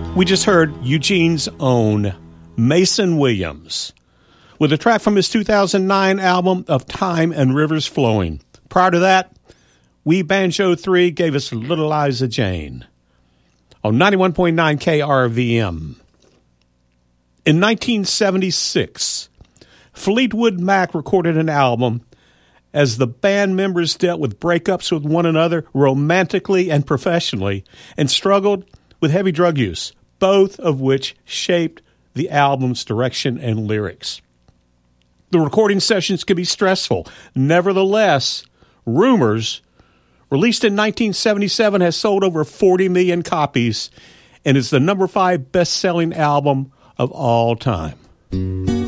We just heard Eugene's own Mason Williams with a track from his 2009 album of Time and Rivers Flowing. Prior to that, We Banjo 3 gave us Little Liza Jane on 91.9 KRVM. In 1976, Fleetwood Mac recorded an album as the band members dealt with breakups with one another romantically and professionally and struggled with heavy drug use, both of which shaped the album's direction and lyrics. The recording sessions could be stressful. Nevertheless, Rumors, released in 1977, has sold over 40 million copies and is the number 5 best-selling album of all time.